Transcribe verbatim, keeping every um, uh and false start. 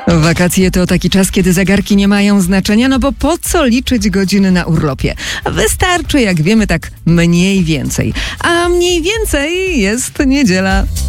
Wakacje to taki czas, kiedy zegarki nie mają znaczenia, no bo po co liczyć godziny na urlopie? Wystarczy, jak wiemy, tak mniej więcej. A mniej więcej jest niedziela.